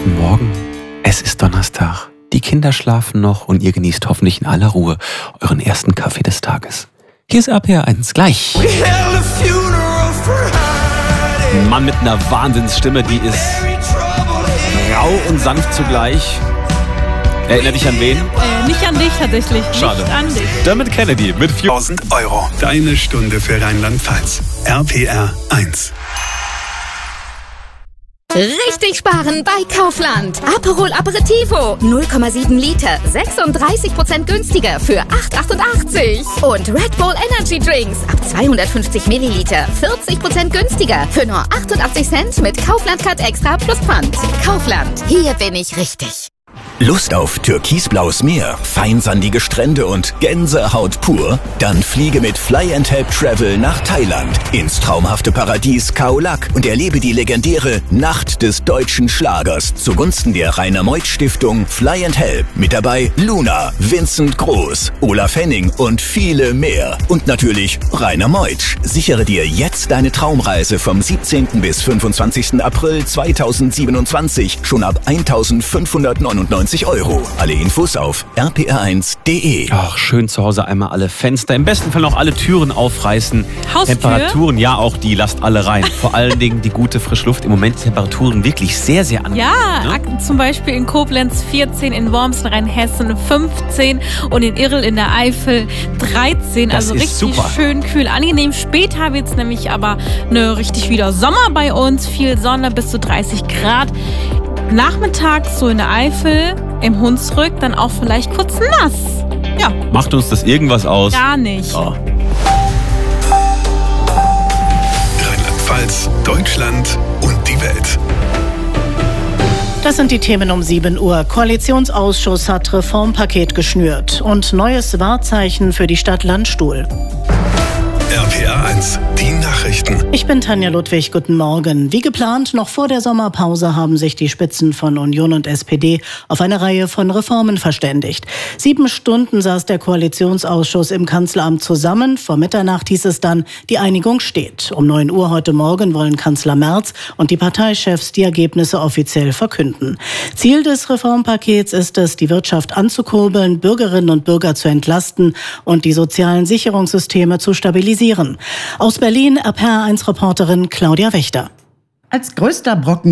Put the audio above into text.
Guten Morgen. Es ist Donnerstag. Die Kinder schlafen noch und ihr genießt hoffentlich in aller Ruhe euren ersten Kaffee des Tages. Hier ist RPR 1 gleich. Ein Mann mit einer Wahnsinnsstimme, die ist rau und sanft zugleich. Erinnert dich an wen? Nicht an dich tatsächlich. Schade. Nicht an dich. Dermot Kennedy mit 4.000 €. Deine Stunde für Rheinland-Pfalz. RPR 1. Richtig sparen bei Kaufland. Aperol Aperitivo 0,7 Liter, 36% günstiger für 8,88. Und Red Bull Energy Drinks ab 250 Milliliter, 40% günstiger für nur 88 Cent mit Kaufland Card Extra plus Pfand. Kaufland, hier bin ich richtig. Lust auf türkisblaues Meer, feinsandige Strände und Gänsehaut pur? Dann fliege mit Fly and Help Travel nach Thailand ins traumhafte Paradies Khao Lak und erlebe die legendäre Nacht des deutschen Schlagers zugunsten der Rainer-Meuth-Stiftung Fly and Help. Mit dabei Luna, Vincent Groß, Olaf Henning und viele mehr. Und natürlich Rainer Meuth. Sichere dir jetzt deine Traumreise vom 17. bis 25. April 2027 schon ab 1.599 €. Alle Infos auf rpr1.de. Ach, schön zu Hause einmal alle Fenster, im besten Fall auch alle Türen aufreißen. Haustür? Temperaturen, ja auch die, lasst alle rein. Vor allen Dingen die gute frische Luft. Im Moment Temperaturen wirklich sehr, sehr angenehm. Ja, ne? Zum Beispiel in Koblenz 14, in Worms in Rheinhessen 15 und in Irl in der Eifel 13. Das Also ist richtig super. schön kühl. Angenehm später wird es nämlich aber richtig wieder Sommer bei uns. Viel Sonne, bis zu 30 Grad. Nachmittags so in der Eifel, im Hunsrück, dann auch vielleicht kurz nass. Ja, Macht uns das irgendwas aus? gar nicht. Oh. Rheinland-Pfalz, Deutschland und die Welt. Das sind die Themen um 7 Uhr. Koalitionsausschuss hat Reformpaket geschnürt und neues Wahrzeichen für die Stadt Landstuhl. RPR 1, die Nachrichten. Ich bin Tanja Ludwig, guten Morgen. Wie geplant, noch vor der Sommerpause haben sich die Spitzen von Union und SPD auf eine Reihe von Reformen verständigt. 7 Stunden saß der Koalitionsausschuss im Kanzleramt zusammen. Vor Mitternacht hieß es dann, die Einigung steht. Um 9 Uhr heute Morgen wollen Kanzler Merz und die Parteichefs die Ergebnisse offiziell verkünden. Ziel des Reformpakets ist es, die Wirtschaft anzukurbeln, Bürgerinnen und Bürger zu entlasten und die sozialen Sicherungssysteme zu stabilisieren. Aus Berlin RPR1-Reporterin Claudia Wächter. Als größter Brocken